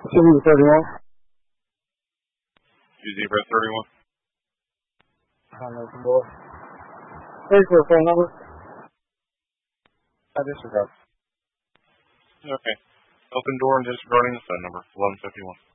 City 31. QZ Brett 31. Open door. Wait for a phone number. I disregard. Okay. Open door and disregarding the phone number, 1151.